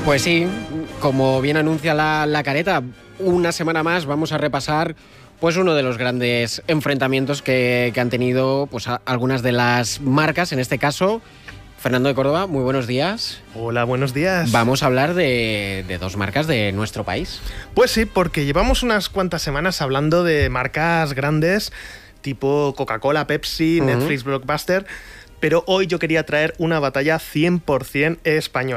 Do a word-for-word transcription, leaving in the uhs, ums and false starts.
Pues sí, como bien anuncia la, la careta, una semana más vamos a repasar pues uno de los grandes enfrentamientos que, que han tenido pues a, algunas de las marcas, en este caso Fernando de Córdoba, muy buenos días. Hola, buenos días. Vamos a hablar de, de dos marcas de nuestro país. Pues sí, porque llevamos unas cuantas semanas hablando de marcas grandes tipo Coca-Cola, Pepsi, uh-huh. Netflix, Blockbuster, pero hoy yo quería traer una batalla cien por ciento española.